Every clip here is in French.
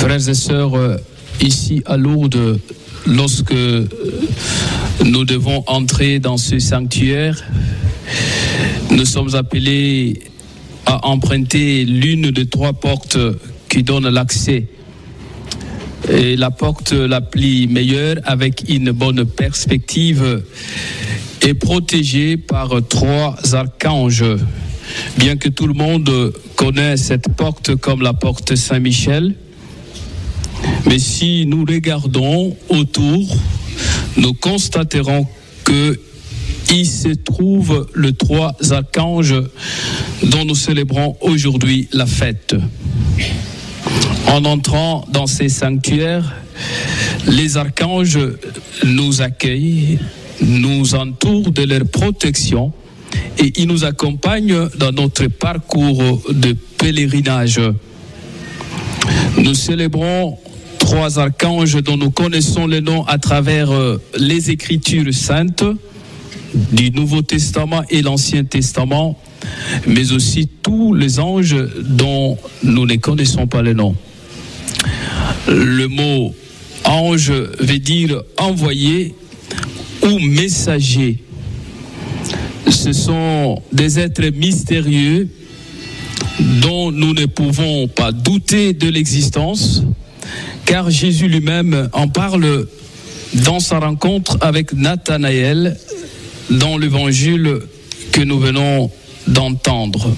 Frères et sœurs, ici à Lourdes, lorsque nous devons entrer dans ce sanctuaire, nous sommes appelés à emprunter l'une des 3 portes qui donnent l'accès. Et la porte la plus meilleure, avec une bonne perspective, est protégée par 3 archanges. Bien que tout le monde connaisse cette porte comme la porte Saint-Michel, mais si nous regardons autour, nous constaterons qu'il se trouve les 3 archanges dont nous célébrons aujourd'hui la fête. En entrant dans ces sanctuaires, les archanges nous accueillent, nous entourent de leur protection et ils nous accompagnent dans notre parcours de pèlerinage. Nous célébrons 3 archanges dont nous connaissons les noms à travers les Écritures saintes du Nouveau Testament et l'Ancien Testament, mais aussi tous les anges dont nous ne connaissons pas les noms. Le mot ange veut dire envoyé ou messager. Ce sont des êtres mystérieux dont nous ne pouvons pas douter de l'existence, car Jésus lui-même en parle dans sa rencontre avec Nathanaël dans l'évangile que nous venons d'entendre.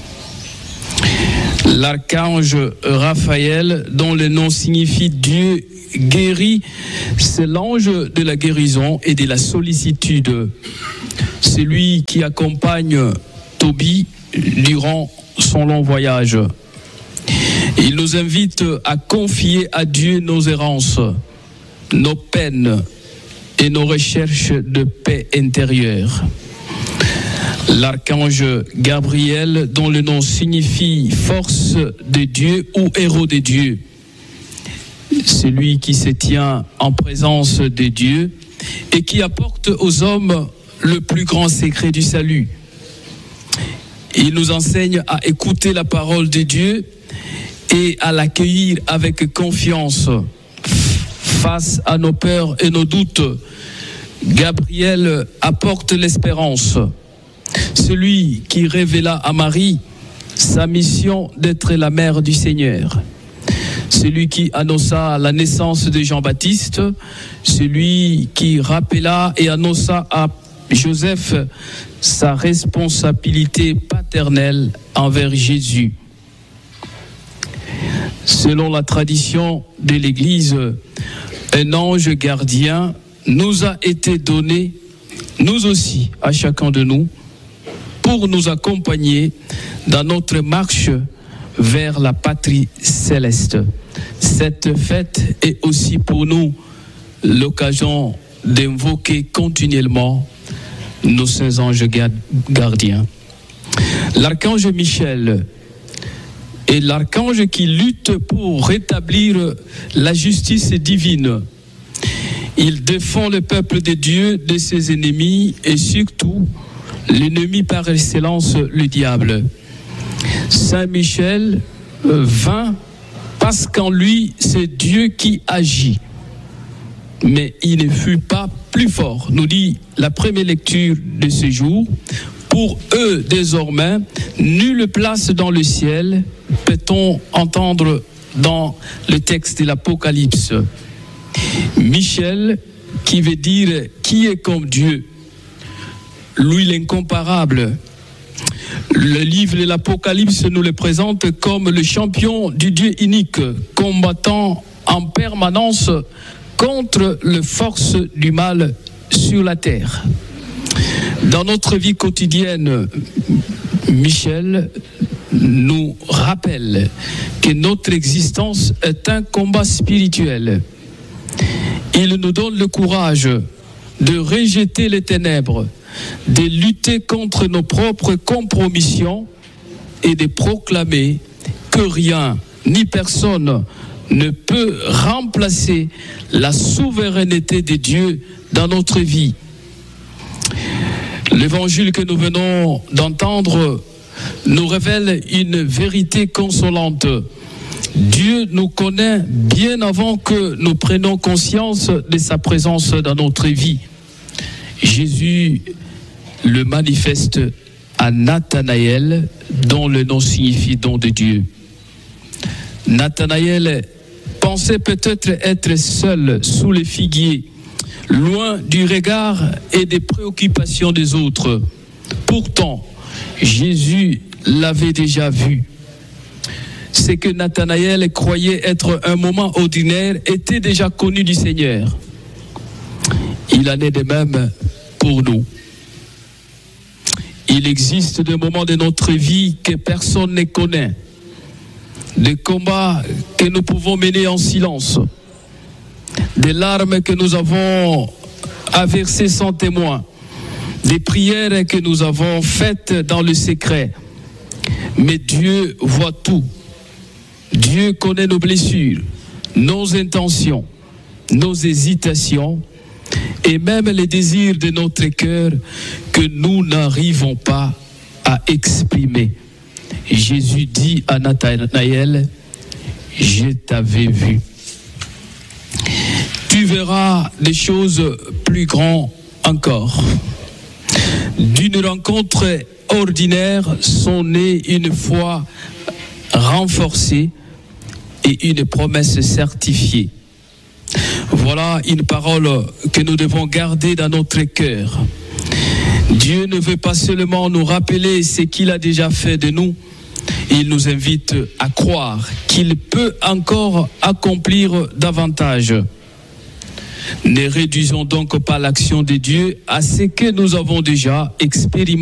L'archange Raphaël, dont le nom signifie Dieu guérit, c'est l'ange de la guérison et de la sollicitude. C'est lui qui accompagne Tobie durant son long voyage. Il nous invite à confier à Dieu nos errances, nos peines et nos recherches de paix intérieure. L'archange Gabriel, dont le nom signifie force de Dieu ou héros de Dieu, c'est lui qui se tient en présence de Dieu et qui apporte aux hommes le plus grand secret du salut. Il nous enseigne à écouter la parole de Dieu et à l'accueillir avec confiance face à nos peurs et nos doutes. Gabriel apporte l'espérance. Celui qui révéla à Marie sa mission d'être la mère du Seigneur. Celui qui annonça la naissance de Jean-Baptiste. Celui qui rappela et annonça à Joseph sa responsabilité paternelle envers Jésus. Selon la tradition de l'Église, un ange gardien nous a été donné, nous aussi, à chacun de nous, pour nous accompagner dans notre marche vers la patrie céleste. Cette fête est aussi pour nous l'occasion d'invoquer continuellement nos saints anges gardiens. L'archange Michel est l'archange qui lutte pour rétablir la justice divine. Il défend le peuple de Dieu de ses ennemis et surtout l'ennemi par excellence, le diable. Saint Michel vint parce qu'en lui, c'est Dieu qui agit. Mais il ne fut pas plus fort, nous dit la première lecture de ce jour. Pour eux, désormais, nulle place dans le ciel, peut-on entendre dans le texte de l'Apocalypse. Michel, qui veut dire qui est comme Dieu, lui l'incomparable. Le livre de l'Apocalypse nous le présente comme le champion du Dieu unique, combattant en permanence contre les forces du mal sur la terre. Dans notre vie quotidienne, Michel nous rappelle que notre existence est un combat spirituel. Il nous donne le courage de rejeter les ténèbres, de lutter contre nos propres compromissions et de proclamer que rien ni personne ne peut remplacer la souveraineté de Dieu dans notre vie. L'évangile que nous venons d'entendre nous révèle une vérité consolante. Dieu nous connaît bien avant que nous prenions conscience de sa présence dans notre vie. Jésus le manifeste à Nathanaël, dont le nom signifie don de Dieu. Nathanaël pensait peut-être être seul sous les figuiers, loin du regard et des préoccupations des autres. Pourtant, Jésus l'avait déjà vu. Ce que Nathanaël croyait être un moment ordinaire était déjà connu du Seigneur. Il en est de même pour nous. Il existe des moments de notre vie que personne ne connaît, des combats que nous pouvons mener en silence, des larmes que nous avons à verser sans témoin, des prières que nous avons faites dans le secret. Mais Dieu voit tout. Dieu connaît nos blessures, nos intentions, nos hésitations et même les désirs de notre cœur que nous n'arrivons pas à exprimer. Jésus dit à Nathanaël, « Je t'avais vu. » Tu verras des choses plus grandes encore. D'une rencontre ordinaire sont nées une foi renforcée et une promesse certifiée. Voilà une parole que nous devons garder dans notre cœur. Dieu ne veut pas seulement nous rappeler ce qu'il a déjà fait de nous, il nous invite à croire qu'il peut encore accomplir davantage. Ne réduisons donc pas l'action de Dieu à ce que nous avons déjà expérimenté.